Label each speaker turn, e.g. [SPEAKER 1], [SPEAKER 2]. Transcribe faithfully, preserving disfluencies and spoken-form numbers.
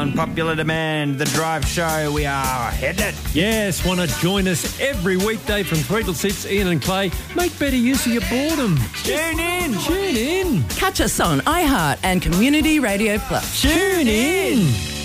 [SPEAKER 1] on popular demand, The Drive Show. We are headed.
[SPEAKER 2] Yes, want to join us every weekday from three till six, Ian and Clay. Make better use of your boredom.
[SPEAKER 1] Tune in.
[SPEAKER 2] Tune in.
[SPEAKER 3] Catch us on iHeart and Community Radio Plus.
[SPEAKER 2] Tune in.